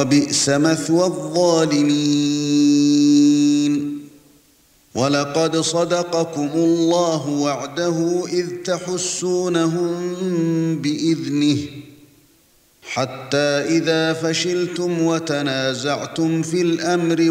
وبئس مثوى الظالمين. ولقد صدقكم الله وعده إذ تحسونهم بإذنه حتى إذا فشلتم وتنازعتم في الأمر